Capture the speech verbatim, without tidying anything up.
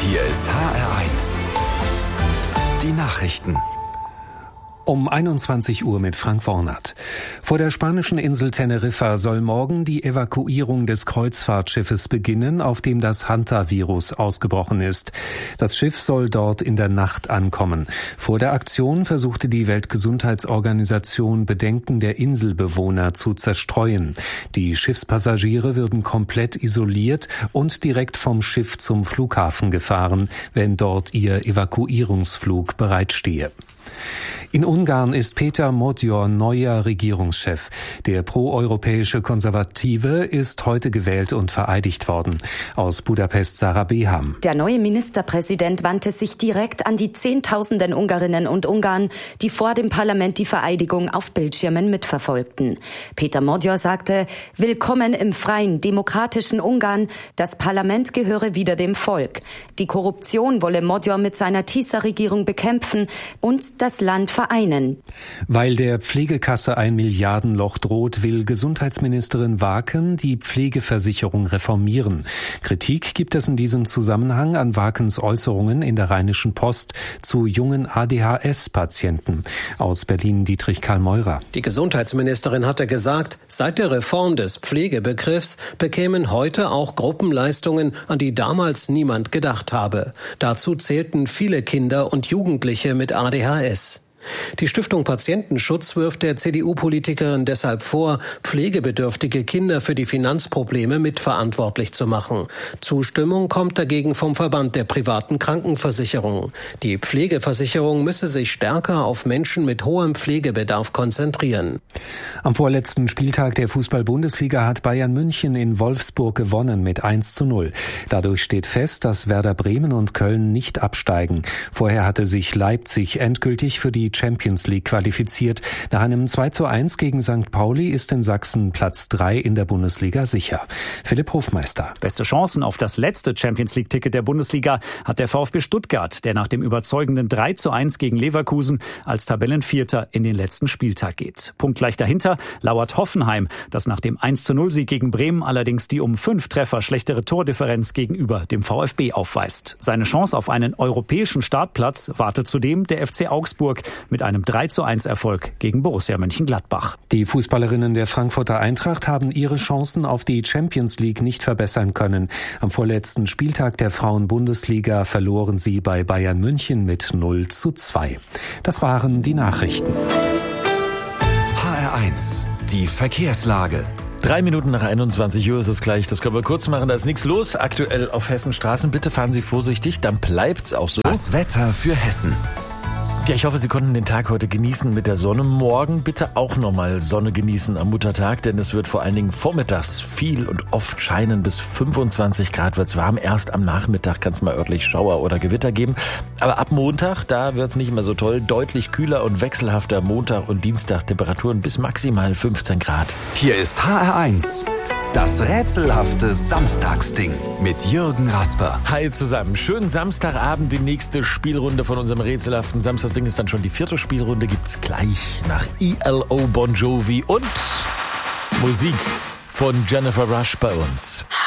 Hier ist H R eins. Die Nachrichten. Um einundzwanzig Uhr mit Frank Wornert. Vor der spanischen Insel Teneriffa soll morgen die Evakuierung des Kreuzfahrtschiffes beginnen, auf dem das Hantavirus ausgebrochen ist. Das Schiff soll dort in der Nacht ankommen. Vor der Aktion versuchte die Weltgesundheitsorganisation, Bedenken der Inselbewohner zu zerstreuen. Die Schiffspassagiere würden komplett isoliert und direkt vom Schiff zum Flughafen gefahren, wenn dort ihr Evakuierungsflug bereitstehe. In Ungarn ist Péter Modor neuer Regierungschef. Der proeuropäische Konservative ist heute gewählt und vereidigt worden. Aus Budapest Sarah Beham. Der neue Ministerpräsident wandte sich direkt an die Zehntausenden Ungarinnen und Ungarn, die vor dem Parlament die Vereidigung auf Bildschirmen mitverfolgten. Péter Modor sagte: Willkommen im freien, demokratischen Ungarn. Das Parlament gehöre wieder dem Volk. Die Korruption wolle Modor mit seiner TISA-Regierung bekämpfen und das Land vereinen. Weil der Pflegekasse ein Milliardenloch droht, will Gesundheitsministerin Waken die Pflegeversicherung reformieren. Kritik gibt es in diesem Zusammenhang an Wakens Äußerungen in der Rheinischen Post zu jungen A D H S-Patienten. Aus Berlin Dietrich Karl Meurer. Die Gesundheitsministerin hatte gesagt, seit der Reform des Pflegebegriffs bekämen heute auch Gruppenleistungen, an die damals niemand gedacht habe. Dazu zählten viele Kinder und Jugendliche mit A D H S. Die Stiftung Patientenschutz wirft der C D U-Politikerin deshalb vor, pflegebedürftige Kinder für die Finanzprobleme mitverantwortlich zu machen. Zustimmung kommt dagegen vom Verband der privaten Krankenversicherungen. Die Pflegeversicherung müsse sich stärker auf Menschen mit hohem Pflegebedarf konzentrieren. Am vorletzten Spieltag der Fußball-Bundesliga hat Bayern München in Wolfsburg gewonnen mit eins zu null. Dadurch steht fest, dass Werder Bremen und Köln nicht absteigen. Vorher hatte sich Leipzig endgültig für die Champions League qualifiziert. Nach einem zwei zu eins gegen Sankt Pauli ist in Sachsen Platz drei in der Bundesliga sicher. Philipp Hofmeister. Beste Chancen auf das letzte Champions League-Ticket der Bundesliga hat der VfB Stuttgart, der nach dem überzeugenden drei zu eins gegen Leverkusen als Tabellenvierter in den letzten Spieltag geht. Punktgleich dahinter lauert Hoffenheim, das nach dem eins zu null Sieg gegen Bremen allerdings die um fünf Treffer schlechtere Tordifferenz gegenüber dem VfB aufweist. Seine Chance auf einen europäischen Startplatz wartet zudem der F C Augsburg mit einem drei zu eins Erfolg gegen Borussia Mönchengladbach. Die Fußballerinnen der Frankfurter Eintracht haben ihre Chancen auf die Champions League nicht verbessern können. Am vorletzten Spieltag der Frauen-Bundesliga verloren sie bei Bayern München mit null zu zwei. Das waren die Nachrichten. H R eins, die Verkehrslage. Drei Minuten nach einundzwanzig Uhr ist es gleich. Das können wir kurz machen. Da ist nichts los. Aktuell auf Hessenstraßen. Bitte fahren Sie vorsichtig, dann bleibt's auch so. Das Wetter für Hessen. Ja, ich hoffe, Sie konnten den Tag heute genießen mit der Sonne. Morgen bitte auch nochmal Sonne genießen am Muttertag, denn es wird vor allen Dingen vormittags viel und oft scheinen. Bis fünfundzwanzig Grad wird's warm. Erst am Nachmittag kann es mal örtlich Schauer oder Gewitter geben. Aber ab Montag, da wird's nicht mehr so toll. Deutlich kühler und wechselhafter Montag und Dienstag. Temperaturen bis maximal fünfzehn Grad. Hier ist H R eins. Das rätselhafte Samstagsding mit Jürgen Rasper. Hi zusammen. Schönen Samstagabend. Die nächste Spielrunde von unserem rätselhaften Samstagsding ist dann schon die vierte Spielrunde. Gibt's gleich nach E L O Bon Jovi und Musik von Jennifer Rush bei uns.